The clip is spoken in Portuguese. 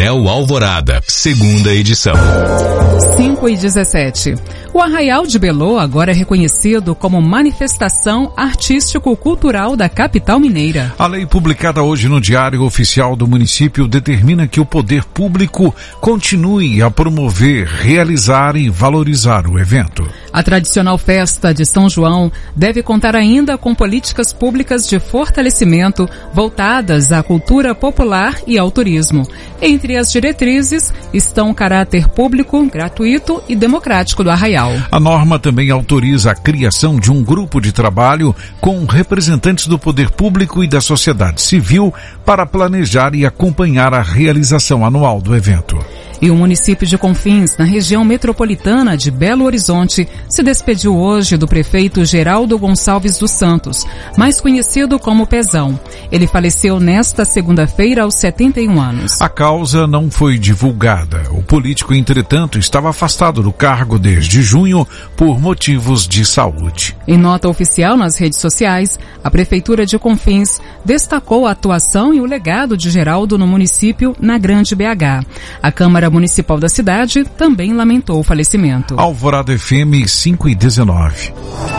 Anel Alvorada, segunda edição. 5:17. O Arraial de Belô agora é reconhecido como manifestação artístico-cultural da capital mineira. A lei publicada hoje no Diário Oficial do município determina que o poder público continue a promover, realizar e valorizar o evento. A tradicional festa de São João deve contar ainda com políticas públicas de fortalecimento voltadas à cultura popular e ao turismo. Entre as diretrizes estão o caráter público, gratuito e democrático do Arraial. A norma também autoriza a criação de um grupo de trabalho com representantes do poder público e da sociedade civil para planejar e acompanhar a realização anual do evento. E o município de Confins, na região metropolitana de Belo Horizonte, se despediu hoje do prefeito Geraldo Gonçalves dos Santos, mais conhecido como Pezão. Ele faleceu nesta segunda-feira aos 71 anos. A causa não foi divulgada. O político, entretanto, estava afastado do cargo desde junho por motivos de saúde. Em nota oficial nas redes sociais, a Prefeitura de Confins destacou a atuação e o legado de Geraldo no município na Grande BH. A Câmara Municipal da cidade também lamentou o falecimento. Alvorada FM 5:19.